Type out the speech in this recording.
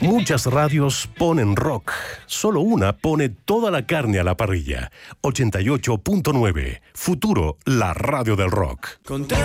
Muchas radios ponen rock, solo una pone toda la carne a la parrilla. 88.9, Futuro, la radio del rock.